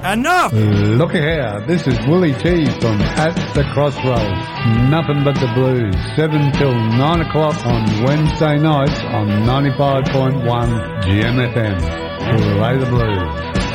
Enough! Look here, this is Willie T from At the Crossroads. Nothing but the blues. 7 till 9 o'clock on Wednesday nights on 95.1 GMFM. Play the blues.